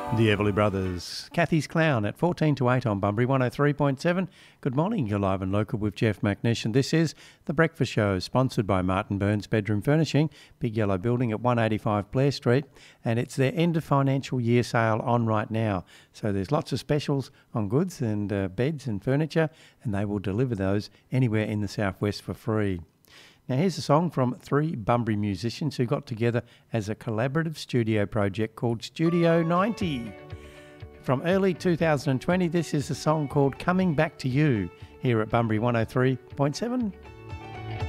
The Everly Brothers, Kathy's Clown at 14 to 8 on Bunbury 103.7. Good morning, you're live and local with Jeff McNish, and this is The Breakfast Show, sponsored by Martin Burns Bedroom Furnishing, Big Yellow Building at 185 Blair Street, and it's their end of financial year sale on right now. So there's lots of specials on goods and beds and furniture, and they will deliver those anywhere in the southwest for free. Now here's a song from three Bunbury musicians who got together as a collaborative studio project called Studio 90. From early 2020, this is a song called Coming Back to You here at Bunbury 103.7.